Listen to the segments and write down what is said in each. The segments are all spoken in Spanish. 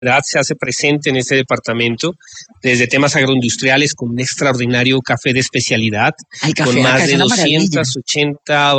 se hace presente en este departamento, desde temas agroindustriales con un extraordinario café de especialidad, con más de 280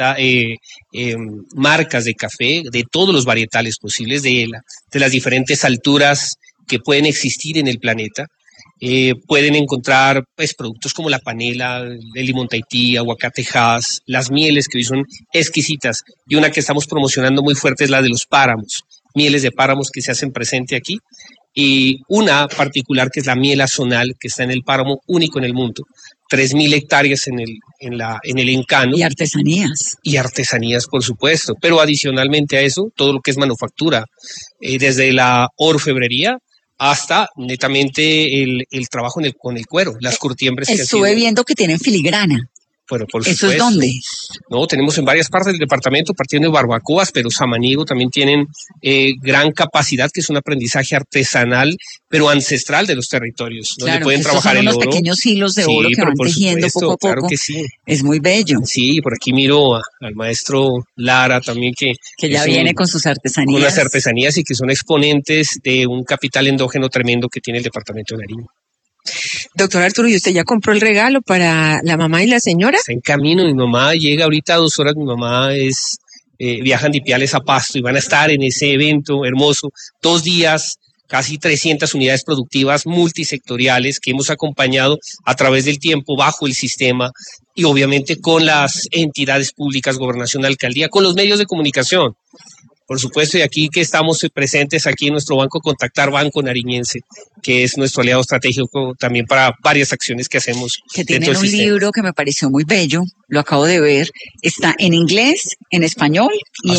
marcas de café, de todos los varietales posibles, de las diferentes alturas que pueden existir en el planeta. Pueden encontrar pues productos como la panela, el limón Tahití, aguacate Hass, las mieles que hoy son exquisitas, y una que estamos promocionando muy fuerte es la de los páramos, mieles de páramos que se hacen presente aquí, y una particular que es la miel azonal, que está en el páramo único en el mundo, 3.000 hectáreas en el Encano. Y artesanías. Y artesanías, por supuesto, pero adicionalmente a eso, todo lo que es manufactura, desde la orfebrería hasta netamente el trabajo con el cuero, las curtiembres. Estuve viendo que tienen filigrana. Bueno, por supuesto. ¿Eso es dónde? No, tenemos en varias partes del departamento, partiendo de Barbacoas, pero Samaniego también tienen gran capacidad, que es un aprendizaje artesanal, pero ancestral de los territorios, claro, donde pueden trabajar el oro. Son unos pequeños hilos de oro que van tejiendo poco a poco. Claro que sí. Es muy bello. Sí, por aquí miro al maestro Lara también, que ya viene con sus artesanías. Con las artesanías y que son exponentes de un capital endógeno tremendo que tiene el departamento de Nariño. Doctor Arturo, ¿y usted ya compró el regalo para la mamá y la señora? Está en camino, mi mamá llega ahorita a 2 horas, mi mamá viajan de Ipiales a Pasto y van a estar en ese evento hermoso, 2 días, casi 300 unidades productivas multisectoriales que hemos acompañado a través del tiempo bajo el sistema y obviamente con las entidades públicas, gobernación, alcaldía, con los medios de comunicación. Por supuesto, y aquí que estamos presentes aquí en nuestro banco, Contactar Banco Nariñense, que es nuestro aliado estratégico también para varias acciones que hacemos. Que tienen un libro que me pareció muy bello, lo acabo de ver, está en inglés, en español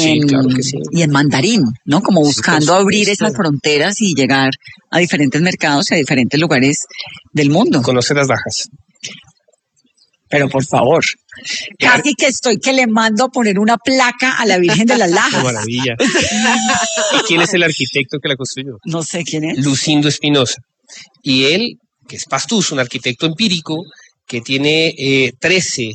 y en mandarín, ¿no? Como buscando abrir esas fronteras y llegar a diferentes mercados y a diferentes lugares del mundo. Conocer las Lajas. Pero por favor, casi que le mando a poner una placa a la Virgen de las Lajas. ¡Qué maravilla! ¿Y quién es el arquitecto que la construyó? No sé quién es. Lucindo Espinosa. Y él, que es pastuso, un arquitecto empírico, que tiene 13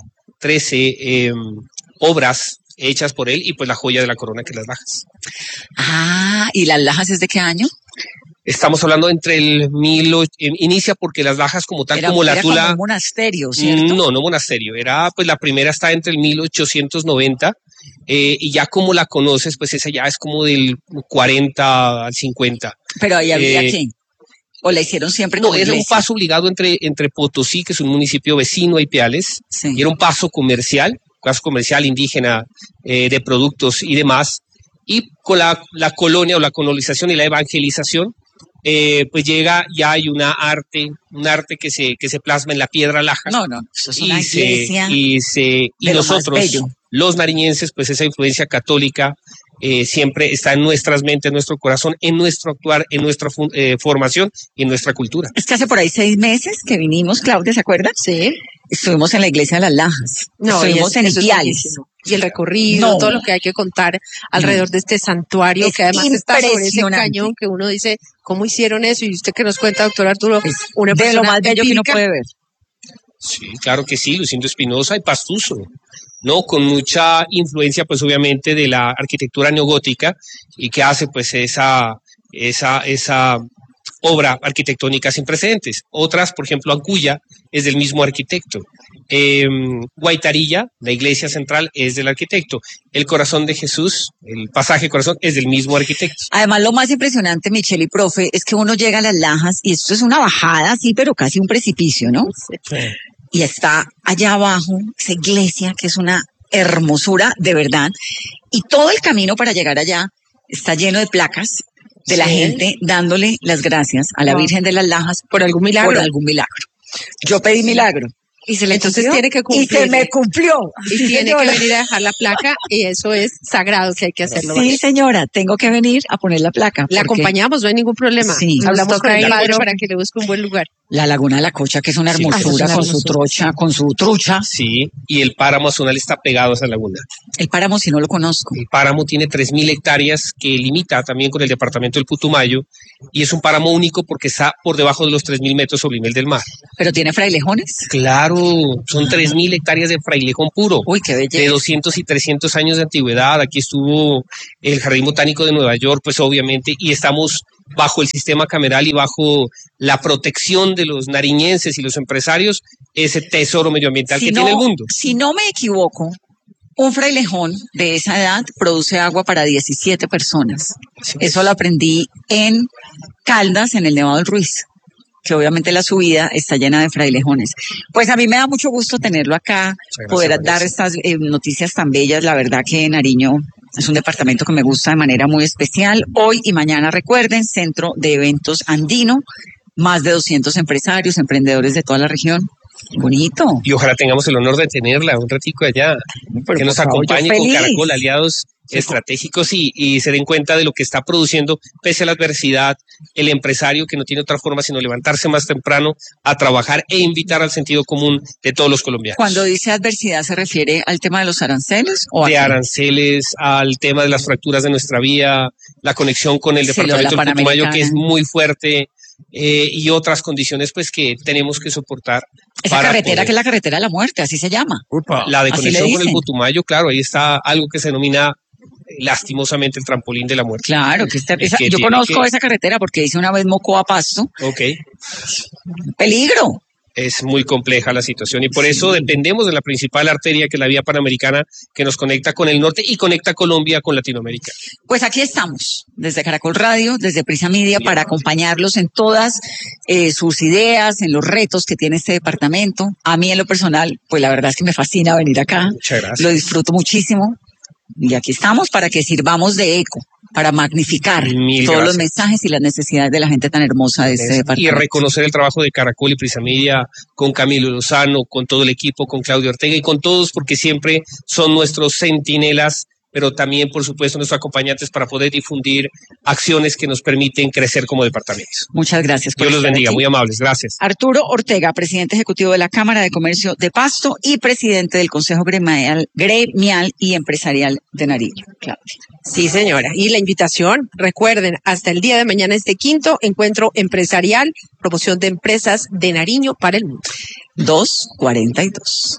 obras hechas por él y pues la joya de la corona, que es las Lajas. Ah, ¿y las Lajas es de qué año? Estamos hablando entre inicia porque las Lajas como tal, como la Tula. Era como un monasterio, ¿cierto? No monasterio. Pues la primera está entre el 1890 y ya como la conoces, pues esa ya es como del 40 al 50. Pero ahí había ¿qué? ¿O la hicieron siempre como iglesia? Era un paso obligado entre Potosí, que es un municipio vecino a Ipiales, y era un paso comercial indígena de productos y demás. Y con la colonia o la colonización y la evangelización, pues llega, ya hay un arte que se plasma en la piedra laja. No, eso es una iglesia. Y nosotros, los nariñenses, pues esa influencia católica siempre está en nuestras mentes, en nuestro corazón, en nuestro actuar, en nuestra formación y en nuestra cultura. Es que hace por ahí 6 meses que vinimos, Claudia, ¿se acuerda? Sí. Estuvimos en la iglesia de las Lajas. Estuvimos en Ipiales. Y el recorrido, todo lo que hay que contar alrededor de este santuario, que además está sobre ese cañón que uno dice, ¿cómo hicieron eso? Y usted que nos cuenta, doctor Arturo, una persona de lo más bello que uno puede ver. Sí, claro que sí, Lucindo Espinosa y pastuso, ¿no? Con mucha influencia, pues obviamente, de la arquitectura neogótica y que hace, pues, esa obra arquitectónica sin precedentes. Otras, por ejemplo, Ancuya es del mismo arquitecto. Guaitarilla, la iglesia central, es del arquitecto. El Corazón de Jesús, el pasaje Corazón, es del mismo arquitecto. Además, lo más impresionante, Michelle y profe, es que uno llega a las Lajas y esto es una bajada, sí, pero casi un precipicio, ¿no? Sí. Y está allá abajo esa iglesia que es una hermosura de verdad. Y todo el camino para llegar allá está lleno de placas de la gente dándole las gracias a la Virgen de las Lajas por algún milagro. Yo pedí milagro. Y entonces tiene que cumplir. Y se me cumplió. Y tiene que venir a dejar la placa y eso es sagrado, que hay que hacerlo. Sí, señora, tengo que venir a poner la placa. La acompañamos, no hay ningún problema. Sí. Hablamos con el padre para que le busque un buen lugar. La Laguna de la Cocha, que es una hermosura, con su trucha. Sí, y el páramo azonal está pegado a esa laguna. El páramo, si no lo conozco. El páramo tiene 3.000 hectáreas que limita también con el departamento del Putumayo y es un páramo único porque está por debajo de los 3.000 metros sobre el nivel del mar. ¿Pero tiene frailejones? Claro, son 3.000 hectáreas de frailejón puro. Uy, qué belleza. De 200 y 300 años de antigüedad. Aquí estuvo el Jardín Botánico de Nueva York, pues obviamente, y estamos bajo el sistema cameral y bajo la protección de los nariñenses y los empresarios, ese tesoro medioambiental que tiene el mundo. Si no me equivoco, un frailejón de esa edad produce agua para 17 personas. Sí. Eso lo aprendí en Caldas, en el Nevado del Ruiz, que obviamente la subida está llena de frailejones. Pues a mí me da mucho gusto tenerlo acá, poder dar estas noticias tan bellas. La verdad que Nariño es un departamento que me gusta de manera muy especial. Hoy y mañana, recuerden, Centro de Eventos Andino, más de 200 empresarios, emprendedores de toda la región. Bonito. Y ojalá tengamos el honor de tenerla un ratico allá, que nos acompañe con Caracol, aliados estratégicos y se den cuenta de lo que está produciendo pese a la adversidad el empresario, que no tiene otra forma sino levantarse más temprano a trabajar e invitar al sentido común de todos los colombianos. Cuando dice adversidad, ¿se refiere al tema de los aranceles? De aranceles, al tema de las fracturas de nuestra vía, la conexión con el departamento del Putumayo, que es muy fuerte, y otras condiciones pues que tenemos que soportar. Esa carretera que es la carretera de la muerte, así se llama. La de conexión con el Putumayo, claro, ahí está algo que se denomina lastimosamente el trampolín de la muerte. Claro, yo conozco esa carretera porque hice una vez Mocoa a Pasto. Ok. Peligro. Es muy compleja la situación y por eso dependemos de la principal arteria, que es la vía panamericana, que nos conecta con el norte y conecta Colombia con Latinoamérica. Pues aquí estamos, desde Caracol Radio, desde Prisa Media, para acompañarlos en todas sus ideas, en los retos que tiene este departamento. A mí en lo personal, pues la verdad es que me fascina venir acá. Muchas gracias. Lo disfruto muchísimo y aquí estamos para que sirvamos de eco, para magnificar todos los mensajes y las necesidades de la gente tan hermosa de este departamento. Y reconocer el trabajo de Caracol y Prisa Media, con Camilo Lozano, con todo el equipo, con Claudio Ortega y con todos, porque siempre son nuestros centinelas, pero también, por supuesto, nuestros acompañantes para poder difundir acciones que nos permiten crecer como departamento. Muchas gracias. Dios los bendiga, muy amables, gracias. Arturo Ortega, presidente ejecutivo de la Cámara de Comercio de Pasto y presidente del Consejo Gremial y Empresarial de Nariño. Claudia. Sí, señora. Y la invitación, recuerden, hasta el día de mañana este quinto encuentro empresarial, promoción de empresas de Nariño para el mundo. 2:42.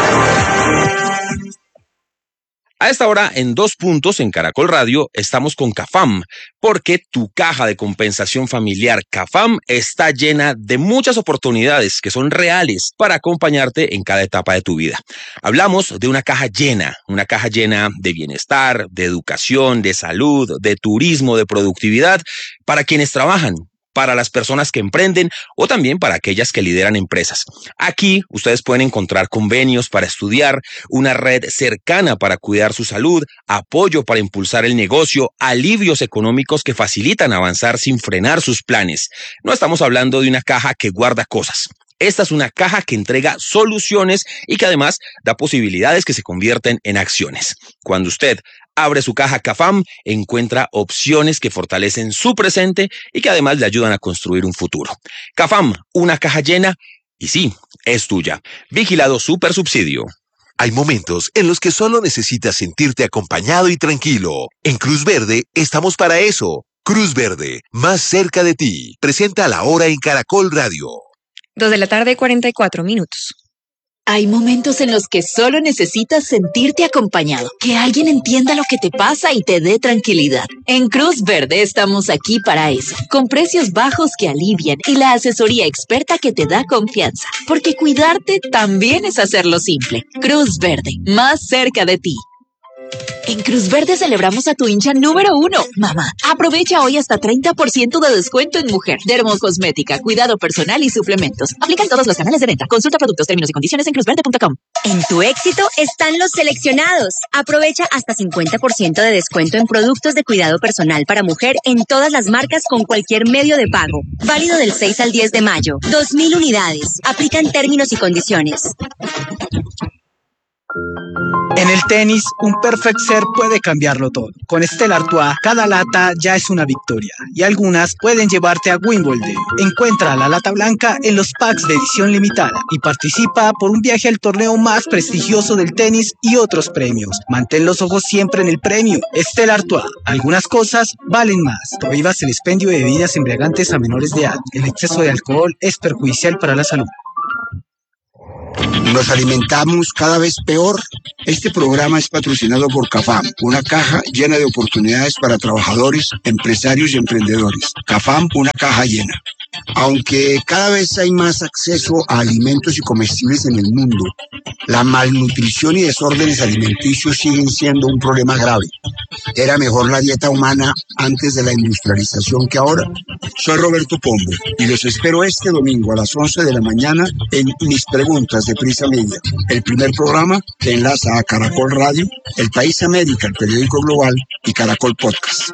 A esta hora, en 2 puntos en Caracol Radio, estamos con CAFAM, porque tu caja de compensación familiar CAFAM está llena de muchas oportunidades que son reales para acompañarte en cada etapa de tu vida. Hablamos de una caja llena de bienestar, de educación, de salud, de turismo, de productividad, para quienes trabajan, para las personas que emprenden o también para aquellas que lideran empresas. Aquí ustedes pueden encontrar convenios para estudiar, una red cercana para cuidar su salud, apoyo para impulsar el negocio, alivios económicos que facilitan avanzar sin frenar sus planes. No estamos hablando de una caja que guarda cosas. Esta es una caja que entrega soluciones y que además da posibilidades que se convierten en acciones. Cuando usted abre su caja CAFAM, encuentra opciones que fortalecen su presente y que además le ayudan a construir un futuro. CAFAM, una caja llena y sí, es tuya. Vigilado Supersubsidio. Hay momentos en los que solo necesitas sentirte acompañado y tranquilo. En Cruz Verde estamos para eso. Cruz Verde, más cerca de ti. Presenta La Hora en Caracol Radio. 2:44 p.m. Hay momentos en los que solo necesitas sentirte acompañado, que alguien entienda lo que te pasa y te dé tranquilidad. En Cruz Verde estamos aquí para eso, con precios bajos que alivian y la asesoría experta que te da confianza, porque cuidarte también es hacerlo simple. Cruz Verde, más cerca de ti. En Cruz Verde celebramos a tu hincha número 1, mamá. Aprovecha hoy hasta 30% de descuento en mujer, dermocosmética, cuidado personal y suplementos. Aplican todos los canales de venta. Consulta productos, términos y condiciones en cruzverde.com. En tu éxito están los seleccionados. Aprovecha hasta 50% de descuento en productos de cuidado personal para mujer en todas las marcas con cualquier medio de pago. Válido del 6 al 10 de mayo. 2.000 unidades. Aplican términos y condiciones. En el tenis, un perfect serve puede cambiarlo todo. Con Stella Artois, cada lata ya es una victoria y algunas pueden llevarte a Wimbledon. Encuentra la lata blanca en los packs de edición limitada y participa por un viaje al torneo más prestigioso del tenis y otros premios. Mantén los ojos siempre en el premio. Stella Artois, algunas cosas valen más. Prohíbas el expendio de bebidas embriagantes a menores de edad. El exceso de alcohol es perjudicial para la salud. Nos alimentamos cada vez peor. Este programa es patrocinado por CAFAM, una caja llena de oportunidades para trabajadores, empresarios y emprendedores. CAFAM, una caja llena. Aunque cada vez hay más acceso a alimentos y comestibles en el mundo, la malnutrición y desórdenes alimenticios siguen siendo un problema grave. ¿Era mejor la dieta humana antes de la industrialización que ahora? Soy Roberto Pombo y los espero este domingo a las 11 de la mañana en Mis Preguntas de Prisa Media, el primer programa que enlaza a Caracol Radio, El País América, el periódico global, y Caracol Podcast.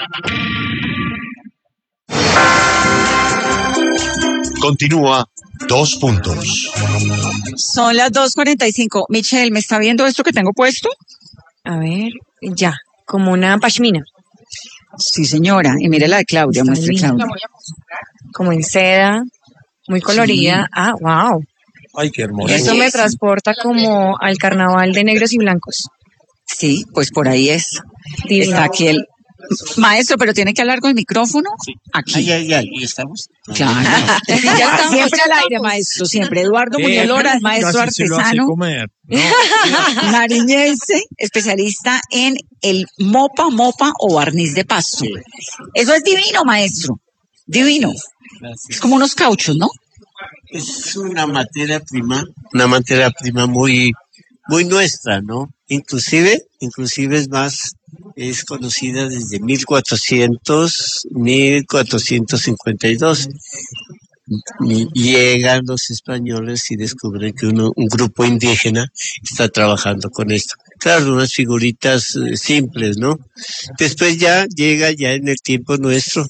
Continúa 2 puntos. Son las 2:45. Michelle, ¿me está viendo esto que tengo puesto? A ver, ya, como una pashmina. Sí, señora. Y mire la de Claudia, muestre Claudia. Como en seda, muy colorida. Sí. Ah, wow. Ay, qué hermoso. Eso me transporta como al carnaval de negros y blancos. Sí, pues por ahí es. Divino. Está aquí el maestro, pero tiene que hablar con el micrófono. Sí. Aquí. Ya, ¿y estamos? Claro. Ya estamos, siempre al aire, maestro, siempre. Eduardo Muñoz Lora, maestro artesano, nariñense, especialista en el mopa o barniz de pasto. Sí. Eso es divino, maestro. Divino. Gracias. Es como unos cauchos, ¿no? Es una materia prima muy nuestra, ¿no? Inclusive es conocida desde 1452. Llegan los españoles y descubren que un grupo indígena está trabajando con esto. Claro, unas figuritas simples, ¿no? Después ya llega en el tiempo nuestro,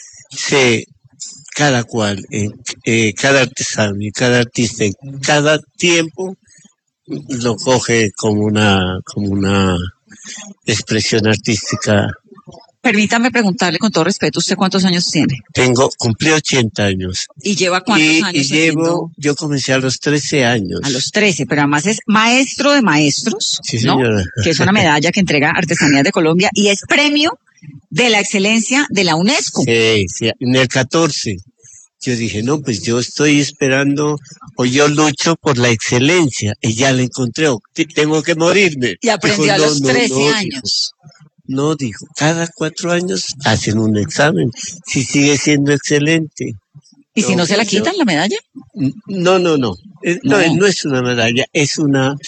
cada cual, cada artesano y cada artista en cada tiempo lo coge como una expresión artística. Permítame preguntarle con todo respeto, ¿usted cuántos años tiene? Cumplí 80 años. ¿Y lleva cuántos años? Yo comencé a los 13 años. A los 13, pero además es maestro de maestros, sí, señora, ¿no? Que es una medalla que entrega Artesanías de Colombia y es premio de la excelencia de la UNESCO. Sí, en el 14. Yo dije, no, pues yo estoy esperando, o yo lucho por la excelencia, y ya la encontré, tengo que morirme. Y aprendió a los 13 años. Dijo, cada 4 años hacen un examen, si sigue siendo excelente. ¿Y si no se la quitan la medalla? No. No es una medalla, es una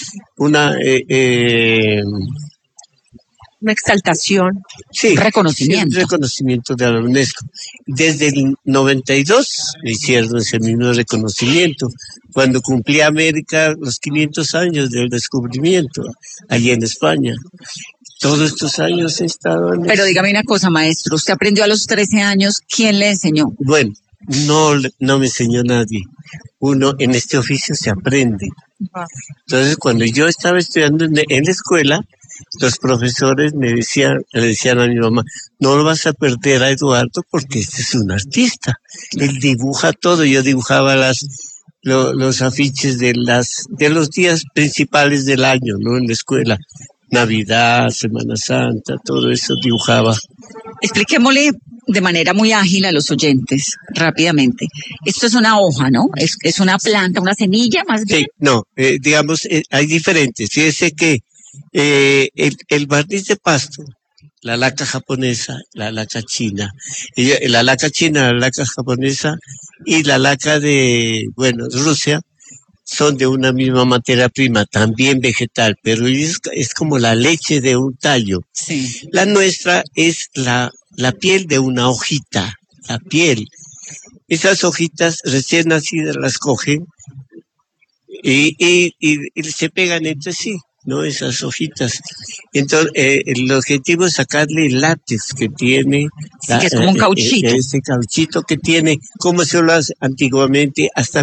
exaltación. Sí, reconocimiento. Sí, reconocimiento de la UNESCO. Desde el 92 me hicieron ese mismo reconocimiento, cuando cumplía América los 500 años del descubrimiento, allí en España. Todos estos años he estado en Pero dígame una cosa, maestro, usted aprendió a los 13 años, ¿quién le enseñó? Bueno, no me enseñó nadie. Uno en este oficio se aprende. Entonces, cuando yo estaba estudiando en la escuela, los profesores le decían a mi mamá, no lo vas a perder a Eduardo porque este es un artista. Él dibuja todo. Yo dibujaba los afiches de los días principales del año, ¿no? En la escuela. Navidad, Semana Santa, todo eso dibujaba. Expliquémosle de manera muy ágil a los oyentes, rápidamente. Esto es una hoja, ¿no? Es una planta, una semilla más bien. Sí, no, digamos, hay diferentes. Fíjese que el barniz de pasto, la laca japonesa, la laca china, la laca china, la laca japonesa y la laca de Rusia, son de una misma materia prima, también vegetal, pero es como la leche de un tallo. Sí. La nuestra es la piel de una hojita, la piel. Esas hojitas recién nacidas las cogen y se pegan entre sí, ¿no? Esas hojitas. Entonces, el objetivo es sacarle el látex que tiene. Que es como un cauchito. Ese cauchito que tiene, como se lo hace antiguamente, hasta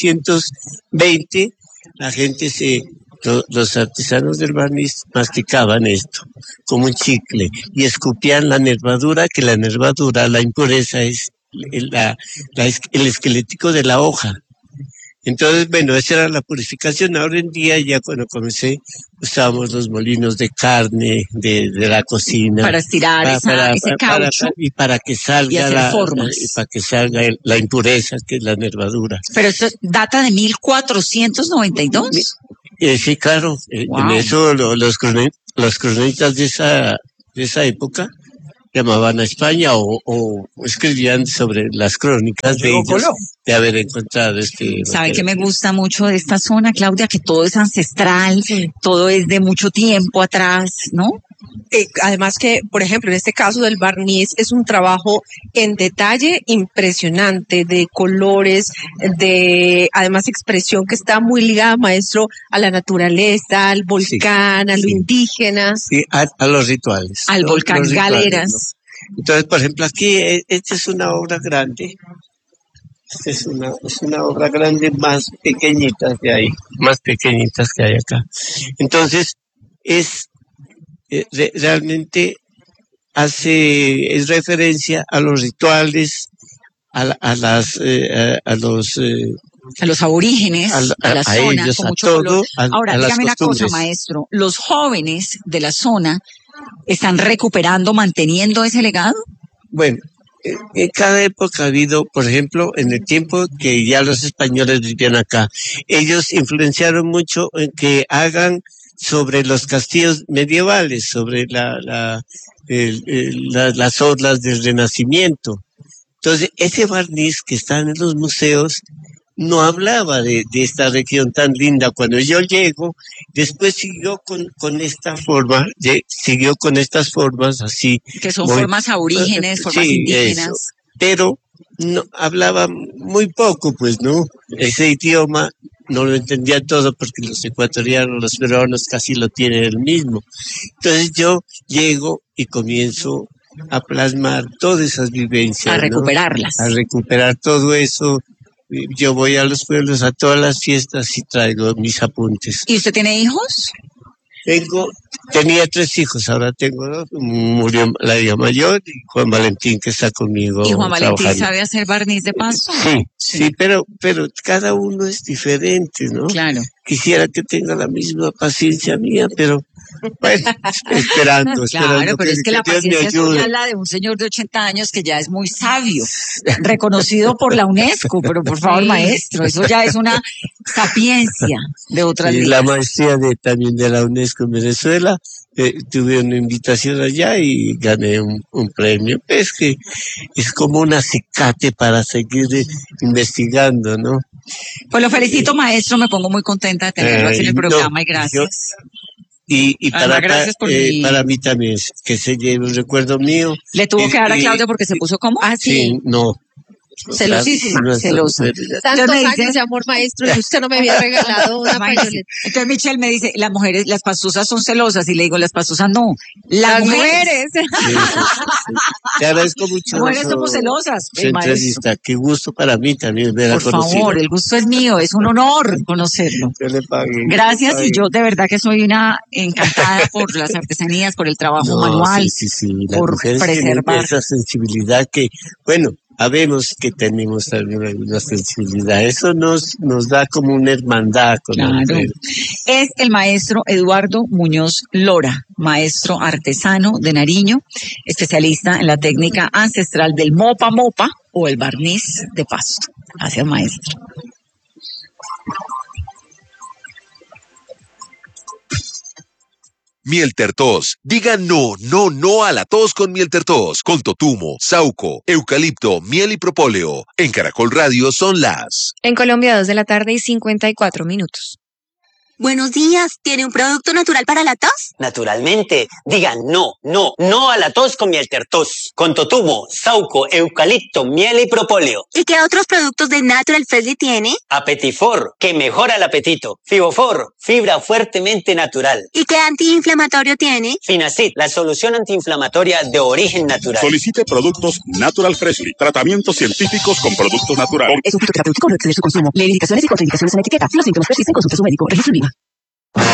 1920, la gente los artesanos del barniz masticaban esto, como un chicle, y escupían la nervadura, que la nervadura, la impureza es el esquelético de la hoja. Entonces, esa era la purificación. Ahora en día, ya cuando comencé, usábamos los molinos de carne, de la cocina. Para estirar ese caucho. Y para que salga la impureza, que es la nervadura. Pero esto data de 1492. Sí, claro. En eso los cronistas de esa época llamaban a España o escribían sobre las crónicas de ellos de haber encontrado ¿Sabe qué me gusta mucho de esta zona, Claudia? Que todo es ancestral, todo es de mucho tiempo atrás, ¿no? Además que, por ejemplo, en este caso del barniz es un trabajo en detalle impresionante, de colores, de además expresión que está muy ligada, maestro, a la naturaleza, al volcán, a lo indígena. Sí, a los rituales. Al volcán Galeras. ¿No? Entonces, por ejemplo, aquí esta es una obra grande. Esta es una obra grande más pequeñitas que hay acá. Entonces, realmente es referencia a los rituales, a los aborígenes de la zona, ellos, con mucho todo, color. Ahora, dígame una cosa, maestro, ¿los jóvenes de la zona están recuperando, manteniendo ese legado? Bueno, en cada época ha habido, por ejemplo, en el tiempo que ya los españoles vivían acá, ellos influenciaron mucho en que hagan sobre los castillos medievales, sobre las orlas del Renacimiento. Entonces, ese barniz que está en los museos no hablaba de esta región tan linda. Cuando yo llego, después siguió con esta forma, siguió con estas formas así. Que son formas aborígenes, formas indígenas. Eso. Pero no hablaba muy poco, pues, ¿no? Ese idioma no lo entendía todo porque los ecuatorianos, los peruanos casi lo tienen el mismo. Entonces yo llego y comienzo a plasmar todas esas vivencias. A recuperarlas. ¿No? A recuperar todo eso. Yo voy a los pueblos, a todas las fiestas y traigo mis apuntes. ¿Y usted tiene hijos? Tenía 3 hijos, ahora tengo 2. Murió la hija mayor y Juan Valentín, que está conmigo. ¿Y Juan Valentín sabe hacer barniz de pasto? Sí, pero cada uno es diferente, ¿no? Claro. Quisiera que tenga la misma paciencia mía, pero bueno, esperando. Claro, pero es que la paciencia es la de un señor de 80 años que ya es muy sabio, reconocido por la UNESCO, pero por favor, maestro, eso ya es una sapiencia de otras vidas. La maestría también de la UNESCO en Venezuela, tuve una invitación allá y gané un premio. Es que es como un acicate para seguir investigando, ¿no? Pues lo felicito, maestro, me pongo muy contenta de tenerlo aquí en el programa y gracias. Y para mí también, que se lleve un recuerdo mío. ¿Le tuvo que dar a Claudia porque se puso como? Sí, no. Celosísima, celosa. Tantos años de amor, maestro, y usted no me había regalado una pañoleta. Entonces Michelle me dice, las mujeres, las pastuzas son celosas, y le digo, las pastuzas no. Las mujeres. Sí. Te agradezco mucho. Las mujeres somos celosas. Su entrevista, qué gusto para mí también ver a Por favor, el gusto es mío, es un honor conocerlo. Que le pague. Gracias, y yo de verdad que soy una encantada por las artesanías, por el trabajo manual, por preservar. Esa sensibilidad que, bueno, sabemos que tenemos también alguna sensibilidad. Eso nos da como una hermandad con la mujer. Es el maestro Eduardo Muñoz Lora, maestro artesano de Nariño, especialista en la técnica ancestral del mopa mopa o el barniz de pasto. Gracias, maestro. Mieltertos. Diga no, no, no a la tos con Mieltertos. Con totumo, sauco, eucalipto, miel y propóleo. En Caracol Radio son las... En Colombia, 2 de la tarde y 54 minutos. Buenos días, ¿tiene un producto natural para la tos? Naturalmente, digan no, no, no a la tos con Mieltertos. Con totumo, sauco, eucalipto, miel y propóleo. ¿Y qué otros productos de Natural Freshly tiene? Apetifor, que mejora el apetito. Fibofor, fibra fuertemente natural. ¿Y qué antiinflamatorio tiene? Finacid, la solución antiinflamatoria de origen natural. Solicite productos Natural Freshly. Tratamientos científicos con productos naturales. Es un producto terapéutico, no exceder su consumo. Lee indicaciones y contraindicaciones en la etiqueta. Si los síntomas persisten, consulte a su médico. Registro INVIMA.